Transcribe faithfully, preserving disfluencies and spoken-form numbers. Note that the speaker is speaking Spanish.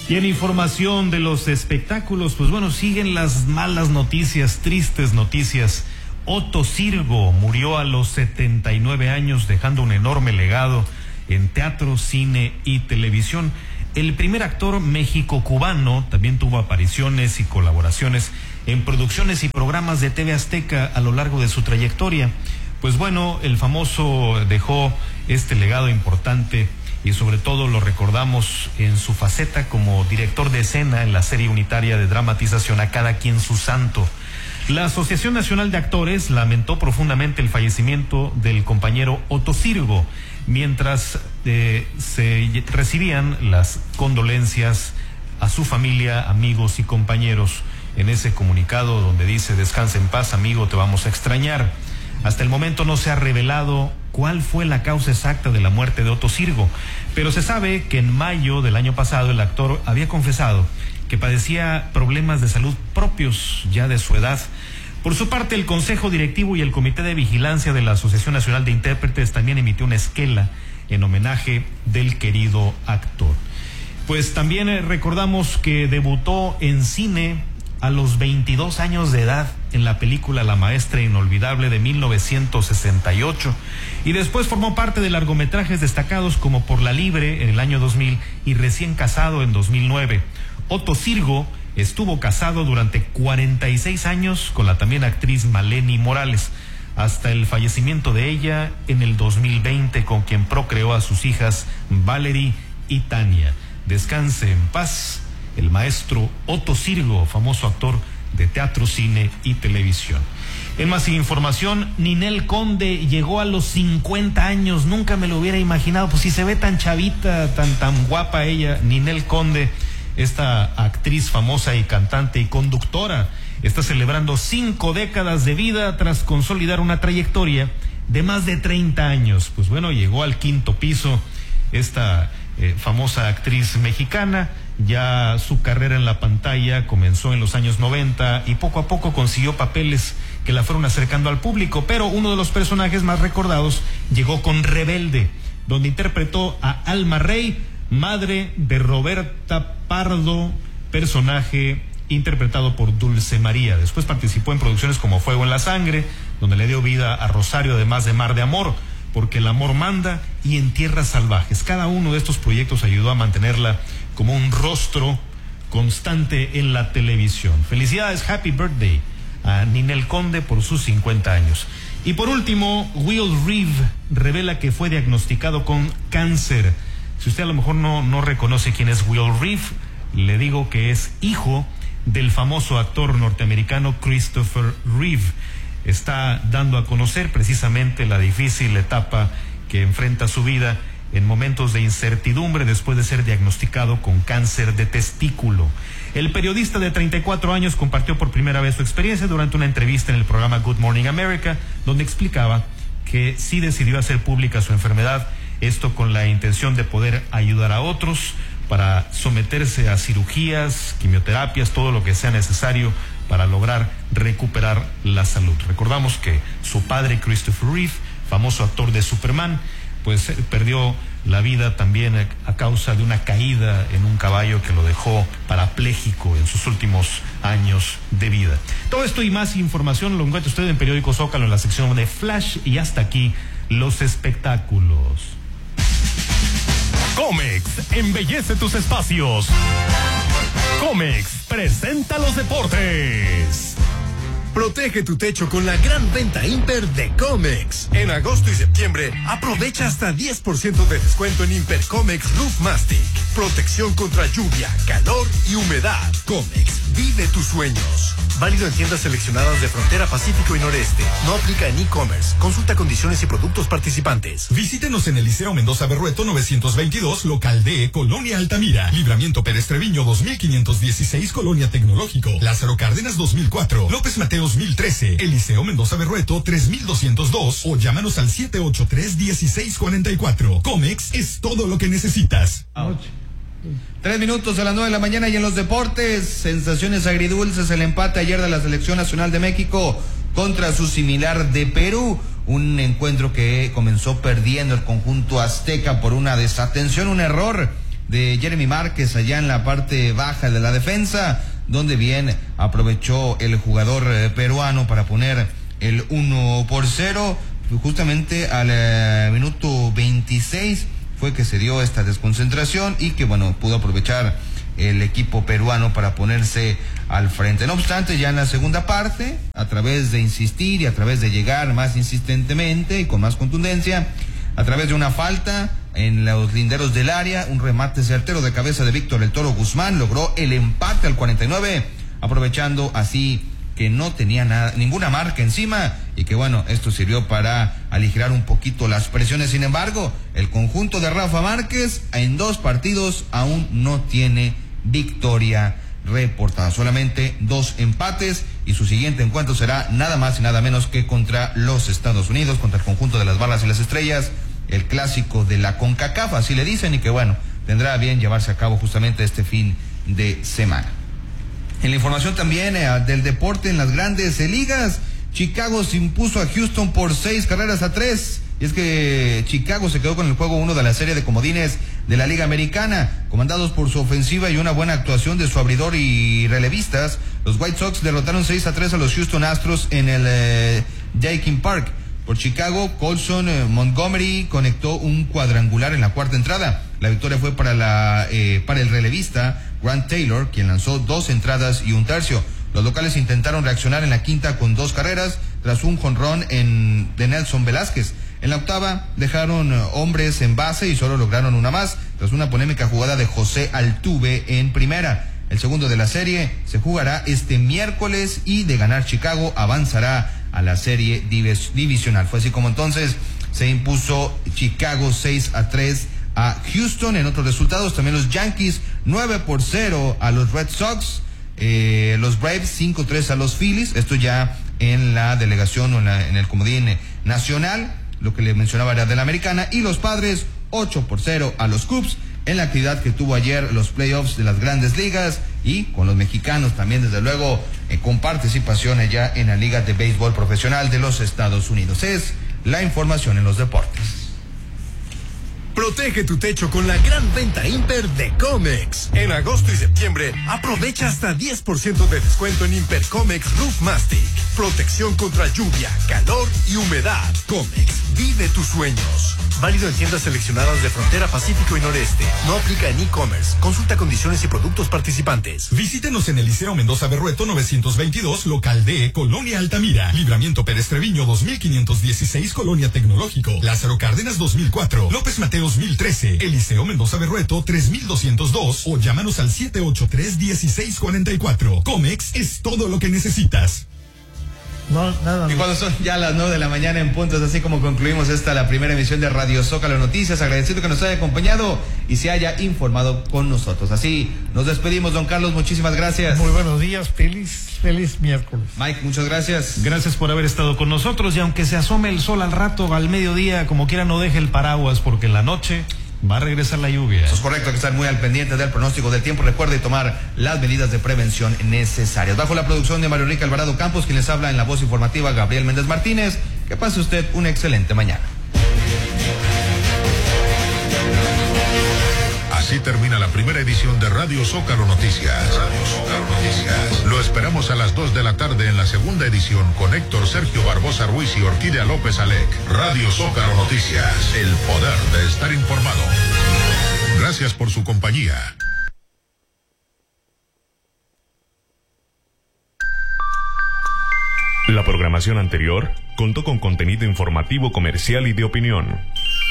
Y en información de los espectáculos, pues bueno, siguen las malas noticias, tristes noticias. Otto Sirgo murió a los setenta y nueve años, dejando un enorme legado en teatro, cine y televisión. El primer actor méxico-cubano también tuvo apariciones y colaboraciones en producciones y programas de T V Azteca a lo largo de su trayectoria. Pues bueno, el famoso dejó este legado importante y sobre todo lo recordamos en su faceta como director de escena en la serie unitaria de dramatización A Cada Quien Su Santo. La Asociación Nacional de Actores lamentó profundamente el fallecimiento del compañero Otto Sirgo, mientras eh, se recibían las condolencias a su familia, amigos y compañeros. En ese comunicado donde dice: descansa en paz, amigo, te vamos a extrañar. Hasta el momento no se ha revelado cuál fue la causa exacta de la muerte de Otto Sirgo, pero se sabe que en mayo del año pasado el actor había confesado que padecía problemas de salud propios ya de su edad. Por su parte, el Consejo Directivo y el Comité de Vigilancia de la Asociación Nacional de Intérpretes también emitió una esquela en homenaje del querido actor. Pues también eh, recordamos que debutó en cine a los veintidós años de edad en la película La Maestra Inolvidable de mil novecientos sesenta y ocho, y después formó parte de largometrajes destacados como Por la Libre en el año dos mil y Recién Casado en dos mil nueve. Otto Sirgo estuvo casado durante cuarenta y seis años con la también actriz Maleni Morales, hasta el fallecimiento de ella en el dos mil veinte, con quien procreó a sus hijas Valerie y Tania. Descanse en paz el maestro Otto Sirgo, famoso actor de teatro, cine y televisión. En más información, Ninel Conde llegó a los cincuenta años, nunca me lo hubiera imaginado, pues si se ve tan chavita, tan, tan guapa ella. Ninel Conde, esta actriz famosa y cantante y conductora, está celebrando cinco décadas de vida tras consolidar una trayectoria de más de treinta años. Pues bueno, llegó al quinto piso esta eh, famosa actriz mexicana. Ya su carrera en la pantalla comenzó en los años noventa y poco a poco consiguió papeles que la fueron acercando al público, pero uno de los personajes más recordados llegó con Rebelde, donde interpretó a Alma Rey, madre de Roberta Pardo, personaje interpretado por Dulce María. Después participó en producciones como Fuego en la Sangre, donde le dio vida a Rosario, además de Mar de Amor, Porque el Amor Manda, y En Tierras Salvajes. Cada uno de estos proyectos ayudó a mantenerla como un rostro constante en la televisión. Felicidades, happy birthday a Ninel Conde por sus cincuenta años. Y por último, Will Reeve revela que fue diagnosticado con cáncer. Si usted a lo mejor no, no reconoce quién es Will Reeve, le digo que es hijo del famoso actor norteamericano Christopher Reeve. Está dando a conocer precisamente la difícil etapa que enfrenta su vida en momentos de incertidumbre después de ser diagnosticado con cáncer de testículo. El periodista de treinta y cuatro años compartió por primera vez su experiencia durante una entrevista en el programa Good Morning America, donde explicaba que sí decidió hacer pública su enfermedad, esto con la intención de poder ayudar a otros para someterse a cirugías, quimioterapias, todo lo que sea necesario para lograr recuperar la salud. Recordamos que su padre, Christopher Reeve, famoso actor de Superman, pues perdió la vida también a causa de una caída en un caballo que lo dejó parapléjico en sus últimos años de vida. Todo esto y más información lo encuentra usted en Periódico Zócalo en la sección de Flash, y hasta aquí los espectáculos. Comex embellece tus espacios. Comex presenta los deportes. Protege tu techo con la gran venta Imper de Comex. En agosto y septiembre, aprovecha hasta diez por ciento de descuento en Imper Comex Roof Mastic. Protección contra lluvia, calor y humedad. Comex, vive tus sueños. Válido en tiendas seleccionadas de Frontera Pacífico y Noreste. No aplica en e-commerce. Consulta condiciones y productos participantes. Visítenos en el Liceo Mendoza Berrueto novecientos veintidós, local D, Colonia Altamira. Libramiento Pérez Treviño dos mil quinientos dieciséis, Colonia Tecnológico. Lázaro Cárdenas dos mil cuatro. López Mateos mil trece. Eliseo Mendoza Berrueto tres mil doscientos dos. O llámanos al siete ocho tres, dieciséis cuarenta y cuatro. Comex es todo lo que necesitas. Ouch. Tres minutos a las nueve de la mañana, y en los deportes, sensaciones agridulces, el empate ayer de la Selección Nacional de México contra su similar de Perú, un encuentro que comenzó perdiendo el conjunto azteca por una desatención, un error de Jeremy Márquez allá en la parte baja de la defensa, donde bien aprovechó el jugador eh, peruano para poner el uno por cero. Justamente al eh, minuto veintiséis fue que se dio esta desconcentración y que bueno, pudo aprovechar el equipo peruano para ponerse al frente. No obstante, ya en la segunda parte, a través de insistir y a través de llegar más insistentemente y con más contundencia, a través de una falta en los linderos del área, un remate certero de cabeza de Víctor El Toro Guzmán logró el empate al cuarenta y nueve, aprovechando así que no tenía nada, ninguna marca encima y que bueno, esto sirvió para aligerar un poquito las presiones. Sin embargo, el conjunto de Rafa Márquez en dos partidos aún no tiene victoria reportada, solamente dos empates y su siguiente encuentro será nada más y nada menos que contra los Estados Unidos, contra el conjunto de las Barras y las Estrellas, el clásico de la CONCACAF, así le dicen, y que bueno, tendrá bien llevarse a cabo justamente este fin de semana. En la información también eh, del deporte en las grandes eh, ligas, Chicago se impuso a Houston por seis carreras a tres. Y es que Chicago se quedó con el juego uno de la serie de comodines de la Liga Americana. Comandados por su ofensiva y una buena actuación de su abridor y relevistas, los White Sox derrotaron seis a tres a los Houston Astros en el eh, Daikin Park. Por Chicago, Colson eh, Montgomery conectó un cuadrangular en la cuarta entrada. La victoria fue para, la, eh, para el relevista Grant Taylor, quien lanzó dos entradas y un tercio. Los locales intentaron reaccionar en la quinta con dos carreras, tras un jonrón en, de Nelson Velázquez. En la octava dejaron hombres en base y solo lograron una más, tras una polémica jugada de José Altuve en primera. El segundo de la serie se jugará este miércoles y de ganar Chicago avanzará a la serie divis- divisional. Fue así como entonces se impuso Chicago seis a tres a Houston. En otros resultados también los Yankees nueve por cero a los Red Sox, eh, los Braves cinco a tres a los Phillies, esto ya en la delegación o en, la, en el comodín nacional, lo que le mencionaba era de la americana, y los Padres ocho por cero a los Cubs en la actividad que tuvo ayer los playoffs de las grandes ligas, y con los mexicanos también desde luego eh, con participación allá en la Liga de Béisbol Profesional de los Estados Unidos. Es la información en los deportes. Protege tu techo con la gran venta Imper de Comex. En agosto y septiembre, aprovecha hasta diez por ciento de descuento en Imper Comex Roof Mastic. Protección contra lluvia, calor y humedad. Comex, vive tus sueños. Válido en tiendas seleccionadas de Frontera Pacífico y Noreste. No aplica en e-commerce. Consulta condiciones y productos participantes. Visítenos en el Liceo Mendoza Berrueto novecientos veintidós, local D, Colonia Altamira. Libramiento Pérez Treviño dos mil quinientos dieciséis, Colonia Tecnológico. Lázaro Cárdenas dos mil cuatro. López Mateos dos mil trece. Eliseo Mendoza Berrueto tres mil doscientos dos. O llámanos al siete ocho tres, uno seis cuatro cuatro. Comex es todo lo que necesitas. No, nada. Y cuando son ya las nueve de la mañana en punto, es así como concluimos esta la primera emisión de Radio Zócalo Noticias, agradeciendo que nos haya acompañado y se haya informado con nosotros. Así nos despedimos, don Carlos, muchísimas gracias. Muy buenos días, feliz, feliz miércoles. Mike, muchas gracias. Gracias por haber estado con nosotros, y aunque se asome el sol al rato, al mediodía, como quiera no deje el paraguas, porque en la noche va a regresar la lluvia. Eso es correcto, hay que estar muy al pendiente del pronóstico del tiempo. Recuerde tomar las medidas de prevención necesarias. Bajo la producción de Mario Enrique Alvarado Campos, quien les habla en la voz informativa Gabriel Méndez Martínez. Que pase usted una excelente mañana. Así termina la primera edición de Radio Zócalo Noticias. Radio Zócalo Noticias. Lo esperamos a las dos de la tarde en la segunda edición con Héctor Sergio Barbosa Ruiz y Orquídea López Alec. Radio Zócalo Noticias. El poder de estar informado. Gracias por su compañía. La programación anterior contó con contenido informativo, comercial y de opinión.